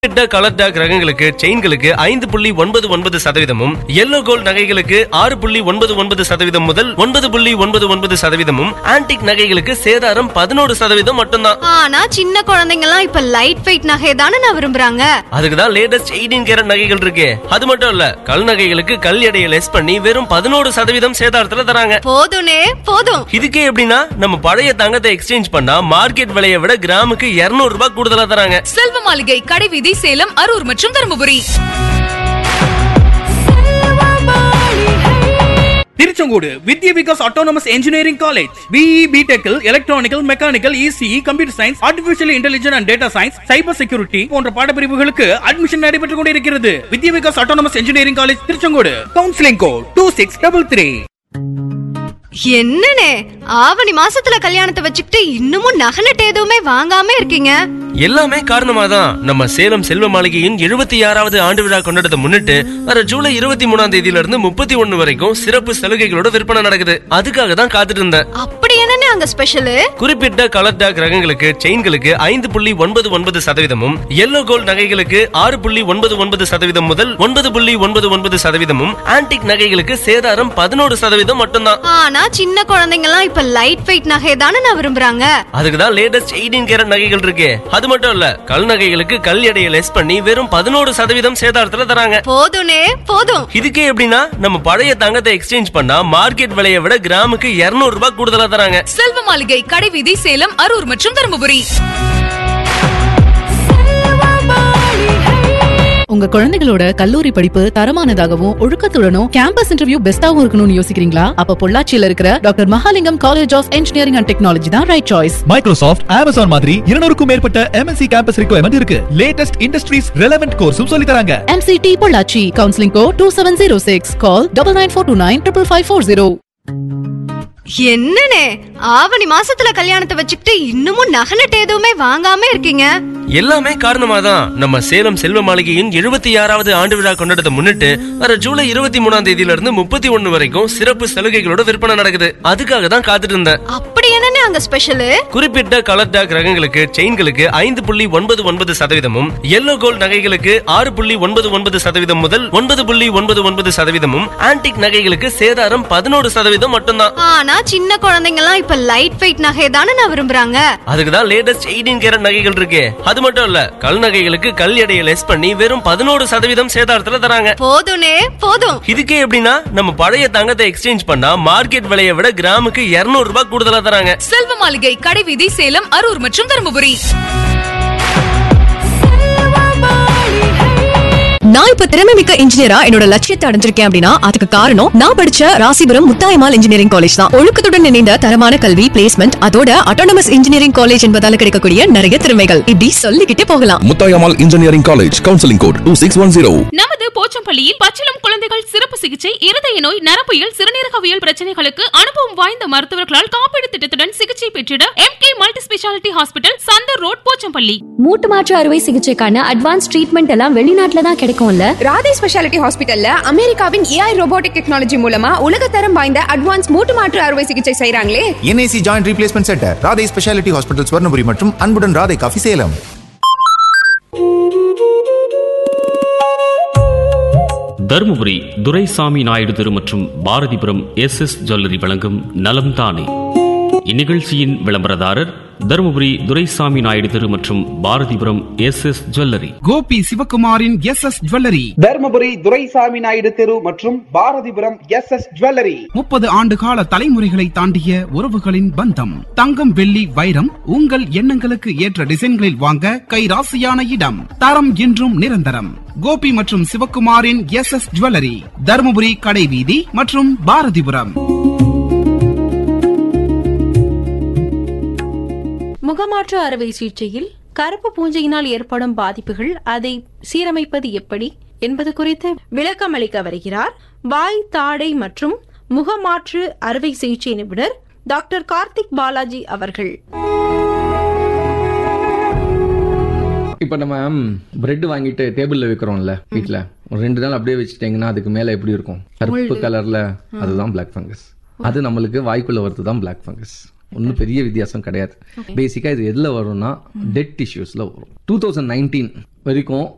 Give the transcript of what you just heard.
Colour talk ரகங்களுக்கு செயின்களுக்கு 5.99% yellow gold நகைகளுக்கு 6.99% முதல் 9.99% antique நகைகளுக்கு சேதாரம் 11% மட்டும்தான். ஆனா சின்ன குழந்தைங்க எல்லாம் இப்ப லைட் வெயிட் நகை தானே நான் விரும்புறாங்க. அதுக்கு தான் லேட்டஸ்ட் 18 கேரட் நகைகள் இருக்கு. அது மட்டும் இல்ல, கல் நகைகளுக்கு கல் எடையை லெஸ் பண்ணி வெறும் 11% சேதாரத்துல தராங்க. போதும்னே போதும். இதுக்கே எப்படின்னா, நம்ம பழைய தங்கத்தை எக்ஸ்சேஞ்ச் பண்ணா மார்க்கெட் விலையை விட கிராமுக்கு 200 ரூபாய் கூடுதலா தராங்க. செல்வ மாளிகை, கடைவீதி, சேலம், அரூர் மற்றும் தருமபுரி. திருச்செங்கோடு வித்யா Vikas autonomous engineering college BE BTech electronical, mechanical, ECE, computer science, artificial intelligence and data science, cyber security போன்ற பாடப்பிரிவுகளுக்கு அட்மிஷன் நடைபெற்றுக் கொண்டிருக்கிறது. வித்யா Vikas autonomous engineering college Tiruchengode. Counselling code 2633. என்னனே ஆவணி மாசத்துல கல்யாணத்தை வச்சுக்கிட்டு இன்னமும் நகை நட்டு எதுவுமே வாங்காம இருக்கீங்க? எல்லாமே காரணமாதான் நம்ம சேலம் செல்வ மாளிகையின் 76வது ஆண்டு விழா கொண்டாடத்தை முன்னிட்டு வர ஜூலை 23ஆம் தேதியில இருந்து 31 வரைக்கும் சிறப்பு சலுகைகளோட விற்பனை நடக்குது. அதுக்காக தான் காத்துட்டு இருந்தேன். அப்படி என்னனே அங்க ஸ்பெஷல்? குறிப்பிட்ட கலர் டாக் ரகங்களுக்கு செயின்களுக்கு 5.99%, எல்லோ கோல்ட் நகைகளுக்கு 6.99% முதல் 9.99% ஆன்டிக் நகைகளுக்கு சேதாரம் 11% மட்டும்தான். ஆனா சின்ன குழந்தைங்க எல்லாம் இப்ப லைட் வெயிட் நகை தானே நான் விரும்புறாங்க. அதுக்கு தான் லேட்டஸ்ட் 18 கேரட் நகைகள் இருக்கு. அது மட்டும் இல்ல, கல் நகைகளுக்கு கல் எடையை லெஸ் பண்ணி வெறும் 11% சேதாரத்துல தராங்க. போதும்னே போதும். இதுக்கே எப்படின்னா, நம்ம பழைய தங்கத்தை எக்ஸ்சேஞ்ச் பண்ணா மார்க்கெட் விலையை விட கிராமுக்கு 200 ரூபாய் கூடுதலா தராங்க. செல்வ மாளிகை, கடைவீதி, சேலம், அரூர் மற்றும் தருமபுரி. உங்க குழந்தைகளோட கல்லூரி படிப்பு தரமானதாகவும் ஒழுக்கத்துடனும் கேம்பஸ் இன்டர்வியூ பெஸ்டாவும் இருக்கணும்னு யோசிக்கிறீங்களா? அப்ப பொள்ளாச்சியில இருக்கிற doctor Mahalingam college of engineering and technology தான் ரைட் சாய்ஸ். மைக்ரோசாஃப்ட், அமேசான் மாதிரி 200க்கும் மேற்பட்ட MNC கேம்பஸ் ரிக்வயர்மெண்ட் இருக்கு. லேட்டஸ்ட் இண்டஸ்ட்ரீஸ் ரெலவென்ட் கோர்ஸும் சொல்லி தராங்க. MCT பொள்ளாச்சி. Counselling code 2706. கால் 9942955540. என்னனே ஆவணி மாசத்துல கல்யாணத்தை வச்சுக்கிட்டு இன்னமும் நகை நட்டு எதுவுமே வாங்காம இருக்கீங்க? எல்லாமே காரணமாதான் நம்ம சேலம் செல்வ மாளிகையின் 76வது ஆண்டு விழா கொண்டாடத்தை முன்னிட்டு வர ஜூலை 23ஆம் தேதியில இருந்து 31 வரைக்கும் சிறப்பு சலுகைகளோட விற்பனை நடக்குது. அதுக்காக தான் காத்துட்டு இருந்தேன். அப்படி என்னனே அங்க ஸ்பெஷல்? குறிப்பிட்ட கலர் டாக் ரகங்களுக்கு செயின்களுக்கு 5.99%, எல்லோ கோல்ட் நகைகளுக்கு 6.99% முதல் 9.99% ஆன்டிக் நகைகளுக்கு சேதாரம் 11% மட்டும்தான். ஆனா சின்ன குழந்தைங்க எல்லாம் இப்ப லைட் வெயிட் நகை தானே நான் விரும்புறாங்க. அதுக்கு தான் லேட்டஸ்ட் 18 கேரட் நகைகள் இருக்கு. அது மட்டும் இல்ல, கல் நகைகளுக்கு கல் எடையை லெஸ் பண்ணி வெறும் 11% சேதாரத்துல தராங்க. போதும்னே போதும். இதுக்கே எப்படின்னா, நம்ம பழைய தங்கத்தை எக்ஸ்சேஞ்ச் பண்ணா மார்க்கெட் விலையை விட கிராமுக்கு 200 ரூபாய் கூடுதலா தராங்க. செல்வ மாளிகை, கடைவீதி, சேலம், அரூர் மற்றும் தருமபுரி. நான் இப்ப திறமைமிக்க இன்ஜினியரா என்னோட லட்சியத்தை அடைஞ்சிருக்கேன் அப்படின்னா அதுக்கு காரணம் நான் படிச்ச ராசிபுரம் முத்தாயம்மாள் இன்ஜினியரிங் காலேஜ் தான். ஒழுக்கத்துடன் இணைந்த தரமான கல்வி, பிளேஸ்மெண்ட், அதோட ஆட்டோனமஸ் இன்ஜினியரிங் காலேஜ் என்பதால கிடைக்கக்கூடிய நிறைய திறமைகள் இப்படி சொல்லிக்கிட்டே போகலாம். Muthayammal engineering college. Counselling code 2610. நமது போச்சம்பள்ளியில் பச்சிளம் குழந்தைகள் சிறப்பு சிகிச்சை, இருதய நோய், நரம்பியல், சிறுநீரகவியல் பிரச்சனைகளுக்கு அனுபவம் வாய்ந்த மருத்துவர்களால் காப்பீடு திட்டத்துடன் சிகிச்சை பெற்றிட MK multi speciality hospital, Chandar road, Pochampalli. மூட்டு மாற்று அறுவை சிகிச்சைக்கான அட்வான்ஸ் ட்ரீட்மெண்ட் எல்லாம் வெளிநாட்டுல தான் கிடைக்கும்ல. ராதே ஸ்பெஷாலிட்டி ஹாஸ்பிட்டல்ல அமெரிக்காவின் AI ரோபோட்டிக் டெக்னாலஜி மூலமா உலகத்தரம் வாய்ந்த அட்வான்ஸ் மூட்டு மாற்று அறுவை சிகிச்சை செய்றாங்களே. NAC joint replacement centre, Radhe speciality hospital, Swarnapuri மற்றும் அன்புடன் ராதே காஃபி, சேலம். தருமபுரி துரைசாமி நாயுடு தெரு மற்றும் பாரதிபுரம் SS ஜுவல்லரி வழங்கும் நலம் தானே. இந்நிகழ்ச்சியின் விளம்பரதாரர் தருமபுரி துரைசாமி நாயுடு தெரு மற்றும் Bharathipuram SS jewellery. Gopi சிவகுமாரின் SS jewellery. Dharmapuri Duraisamy Naidu தெரு மற்றும் பாரதிபுரம் SS ஜுவல்லரி. 30 ஆண்டு கால தலைமுறைகளை தாண்டிய உறவுகளின் பந்தம். தங்கம், வெள்ளி, வைரம் உங்கள் எண்ணங்களுக்கு ஏற்ற டிசைன்களில் வாங்க கைராசியான இடம். தரம் என்றும் நிரந்தரம். கோபி மற்றும் சிவகுமாரின் SS ஜுவல்லரி, தருமபுரி கடைவீதி மற்றும் பாரதிபுரம். முகமாற்று அறுவை சிகிச்சையில் கருப்பு பூஞ்சையினால் ஏற்படும் பாதிப்புகள், அதை சீரமைப்பது எப்படி என்பது குறித்து விளக்கம் அளிக்க வருகிறார் வாய், தாடை மற்றும் முகமாற்று அறுவை சிகிச்சை நிபுணர் டாக்டர் கார்த்திக் பாலாஜி அவர்கள். இப்ப நம்ம பிரெட் வாங்கிட்டு டேபிள்ல வைக்கிறோம்ல வீட்டுல, ஒரு 2 நாள் அப்படியே வச்சுட்டீங்கன்னா அதுக்கு மேல எப்படி இருக்கும்? கருப்பு கலர்ல, அதுதான் பிளாக் ஃபங்கஸ். அது நம்மளுக்கு வாய்க்குள்ள வருதுதான் பிளாக் ஃபங்கஸ். ஒன்றும் பெரிய வித்தியாசம் கிடையாது. பேசிக்காக இது எதில் வரும்னா டெட் டிஷ்யூஸில் வரும். 2019 வரைக்கும்